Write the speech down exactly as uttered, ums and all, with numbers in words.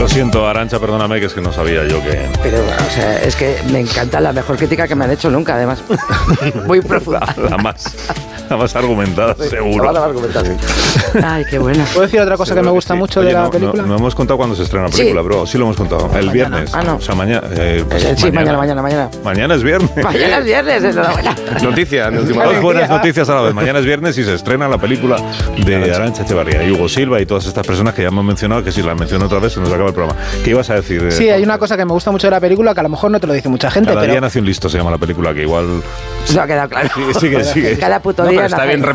Lo siento, Arantxa, perdóname, que es que no sabía yo que... Pero, o sea, es que me encanta, la mejor crítica que me han hecho nunca, además. Muy profunda. La, la más... La más argumentada, sí, seguro. La más argumentada, sí. Ay, qué buena. ¿Puedo decir otra cosa que me gusta sí. mucho Oye, de la no, película? No, no hemos contado cuándo se estrena la película, Sí. bro. Sí lo hemos contado. El Mañana. viernes. Ah, no. O sea, mañana... Eh, pues Eh, sí, mañana, mañana, mañana. Mañana es viernes. Mañana es viernes, enhorabuena. Noticia, de última Dos hora. buenas noticias a la vez. Mañana es viernes y se estrena la película de Arantxa Echevarría y Hugo Silva y todas estas personas que ya hemos mencionado, que si las menciono otra vez se nos acaba el programa. ¿Qué ibas a decir? Eh, Sí, hay una cosa que me gusta mucho de la película que a lo mejor no te lo dice mucha gente, Cada pero... día nació un listo, se llama la película, que igual... Se ha quedado claro. Sí, sigue, sigue. Cada puto No, día. pero está nace. bien